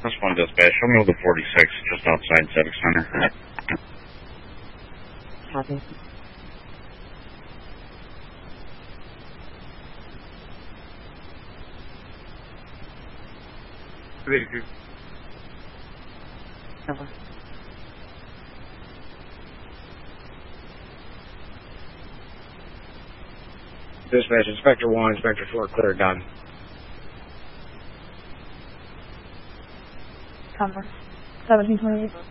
This one dispatch. Show me the 46 just outside Civic Center. Copy. Over. Dispatch, Inspector 1, Inspector 4, clear, done. Cover. 1728.